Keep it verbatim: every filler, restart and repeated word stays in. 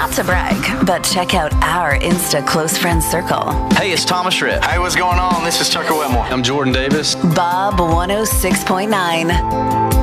Not to brag, but check out our Insta close friends circle. Hey, it's Thomas Rhett. Hey, what's going on? This is Tucker Wetmore. I'm Jordan Davis. Bob one oh six point nine.